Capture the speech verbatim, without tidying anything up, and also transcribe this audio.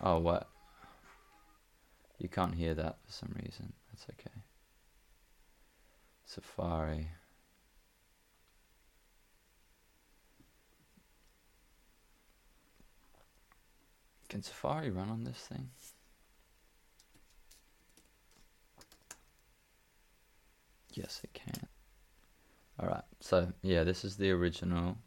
Oh, what? You can't hear that for some reason. That's okay. Safari. Can Safari run on this thing? Yes, it can. Alright, so yeah, this is the original